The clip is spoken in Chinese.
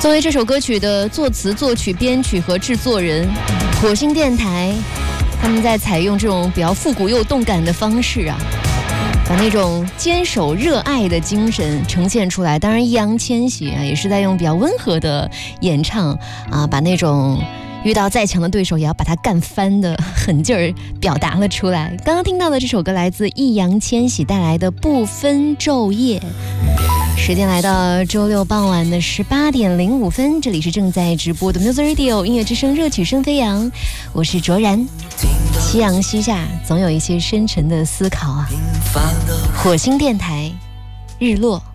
作为这首歌曲的作词、作曲、编曲和制作人，火星电台他们在采用这种比较复古又动感的方式啊，把那种坚守热爱的精神呈现出来。当然，易烊千玺啊也是在用比较温和的演唱啊，把那种遇到再强的对手也要把它干翻的狠劲儿表达了出来。刚刚听到的这首歌来自易烊千玺带来的《不分昼夜》。时间来到周六傍晚的18点05分，这里是正在直播的 Music Radio 音乐之声，热曲声飞扬，我是卓然。夕阳西下，总有一些深沉的思考啊。火星电台，日落。